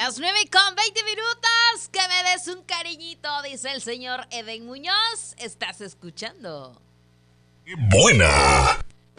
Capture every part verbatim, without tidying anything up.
las nueve con veinte minutos. Que me des un cariñito, dice el señor Eden Muñoz. Estás escuchando. ¡Qué buena!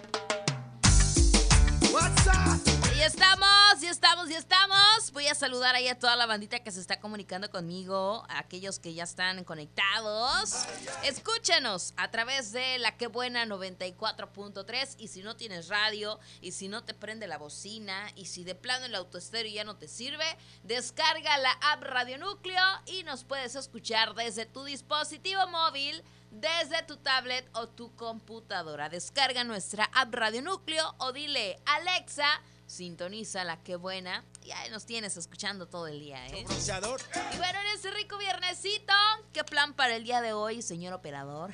Y estamos, y estamos, y estamos. Voy a saludar ahí a toda la bandita que se está comunicando conmigo, a aquellos que ya están conectados. Escúchenos a través de la Que Buena noventa y cuatro punto tres. Y si no tienes radio, y si no te prende la bocina, y si de plano el autoestéreo ya no te sirve, descarga la app Radio Núcleo y nos puedes escuchar desde tu dispositivo móvil, desde tu tablet o tu computadora. Descarga nuestra app Radio Núcleo o dile: Alexa, sintoniza la Que Buena. Y ahí nos tienes escuchando todo el día, ¿eh? Y bueno, en ese rico viernesito, ¿qué plan para el día de hoy, señor operador?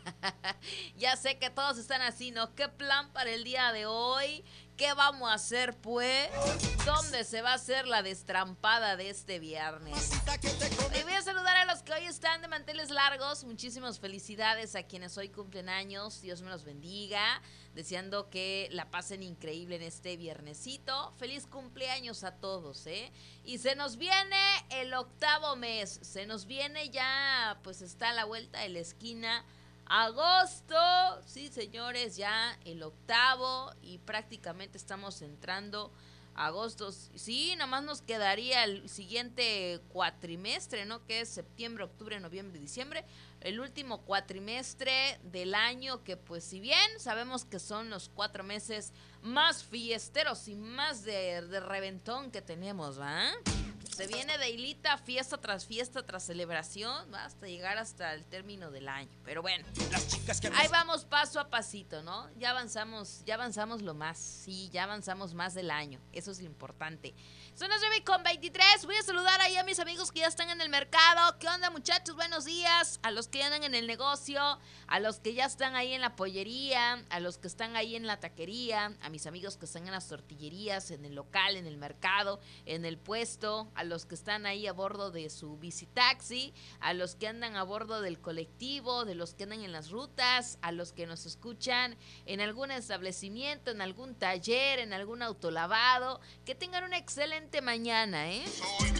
Ya sé que todos están así, ¿no? ¿Qué plan para el día de hoy? ¿Qué vamos a hacer, pues? ¿Dónde se va a hacer la destrampada de este viernes? Y voy a saludar a los que hoy están de manteles largos. Muchísimas felicidades a quienes hoy cumplen años. Dios me los bendiga. Deseando que la pasen increíble en este viernesito. Feliz cumpleaños a todos, ¿eh? Y se nos viene el octavo mes. Se nos viene ya, pues está a la vuelta de la esquina. Agosto, sí señores, ya el octavo y prácticamente estamos entrando a agosto. Sí, nada más nos quedaría el siguiente cuatrimestre, ¿no? Que es septiembre, octubre, noviembre y diciembre. El último cuatrimestre del año que, pues, si bien sabemos que son los cuatro meses más fiesteros y más de, de reventón que tenemos, ¿va? Se viene de hilita, fiesta tras fiesta tras celebración, ¿va? Hasta llegar hasta el término del año. Pero bueno, las chicas que ahí vamos paso a pasito, ¿no? Ya avanzamos, ya avanzamos lo más. Sí, ya avanzamos más del año. Eso es lo importante. Son las nueve con veintitrés. Voy a saludar ahí a mis amigos que ya están en el mercado. ¿Qué onda, muchachos? Buenos días. A los que andan en el negocio, a los que ya están ahí en la pollería, a los que están ahí en la taquería, a mis amigos que están en las tortillerías, en el local, en el mercado, en el puesto, a los que están ahí a bordo de su bicitaxi, a los que andan a bordo del colectivo, de los que andan en las rutas, a los que nos escuchan en algún establecimiento, en algún taller, en algún autolavado. Que tengan una excelente mañana, ¿eh?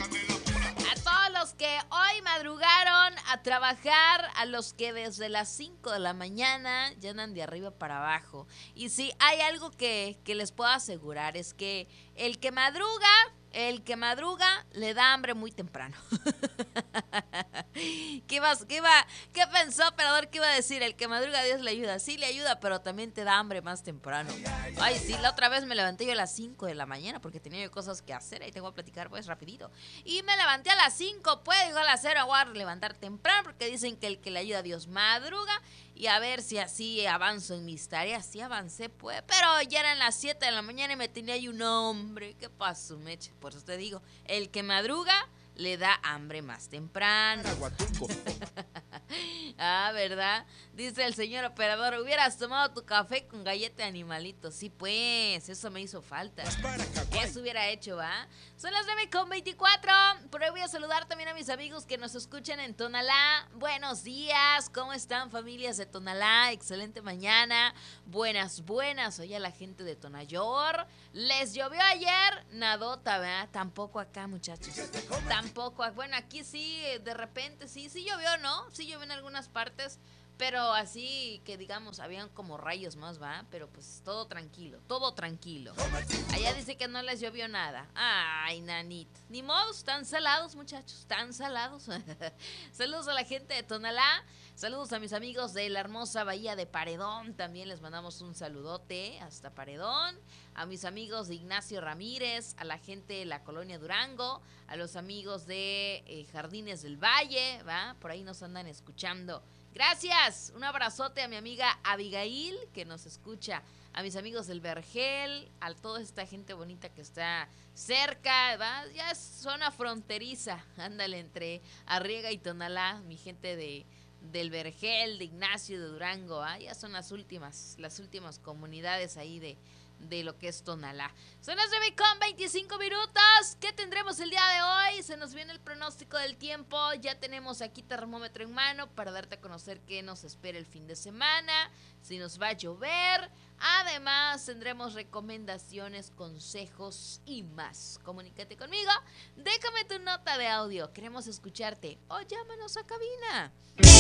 A todos los que hoy madrugaron a trabajar, a los que desde las cinco de la mañana ya andan de arriba para abajo. Y sí, hay algo que, que les puedo asegurar, es que el que madruga, el que madruga le da hambre muy temprano. ¿Qué iba, qué iba, qué pensó, operador, que iba a decir? El que madruga, Dios le ayuda. Sí le ayuda, pero también te da hambre más temprano. Ay, sí, la otra vez me levanté yo a las cinco de la mañana porque tenía yo cosas que hacer. Ahí tengo que platicar pues rapidito. Y me levanté a las cinco, pues digo a las cero, voy a levantar temprano porque dicen que el que le ayuda a Dios madruga. Y a ver si así avanzo en mis tareas. Sí avancé, pues. Pero ya eran las siete de la mañana y me tenía ahí un hombre. ¿Qué pasó, Meche? Por eso te digo, el que madruga le da hambre más temprano. Ah, ¿verdad? Dice el señor operador, hubieras tomado tu café con galleta de animalito. Sí, pues, eso me hizo falta. Eso hubiera hecho, ¿va? Son las nueve con veinticuatro. Por hoy voy a saludar también a mis amigos que nos escuchan en Tonalá. Buenos días, ¿cómo están, familias de Tonalá? Excelente mañana. Buenas, buenas. Oye, a la gente de Tonayor. ¿Les llovió ayer? Nadota, ¿verdad? Tampoco acá, muchachos. Tampoco. Bueno, aquí sí, de repente, sí, sí llovió, ¿no? Sí llovió en algunas partes, pero así que digamos, habían como rayos más, ¿va? Pero pues todo tranquilo, todo tranquilo. Allá dice que no les llovió nada. Ay, nanita. Ni modo, están salados, muchachos, están salados. Saludos a la gente de Tonalá. Saludos a mis amigos de la hermosa bahía de Paredón. También les mandamos un saludote hasta Paredón. A mis amigos de Ignacio Ramírez, a la gente de la colonia Durango, a los amigos de eh, Jardines del Valle, ¿va? Por ahí nos andan escuchando. Gracias. Un abrazote a mi amiga Abigail, que nos escucha. A mis amigos del Vergel, a toda esta gente bonita que está cerca, ¿va? Ya es zona fronteriza. Ándale, entre Arriega y Tonalá, mi gente de... del Vergel, de Ignacio, de Durango, ¿ah? Ya son las últimas, las últimas comunidades ahí de, de lo que es Tonalá. Son las nueve con veinticinco minutos. ¿Qué tendremos el día de hoy? se nos viene el pronóstico del tiempo. Ya tenemos aquí termómetro en mano para darte a conocer qué nos espera el fin de semana, si nos va a llover. Además, tendremos recomendaciones, consejos y más. Comunícate conmigo, déjame tu nota de audio. Queremos escucharte o llámanos a cabina.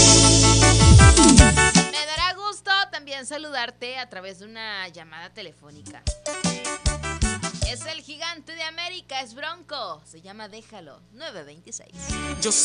Me dará gusto también saludarte a través de una llamada telefónica. Es el gigante de América, es Bronco. Se llama Déjalo, nueve veintiséis. Yo sé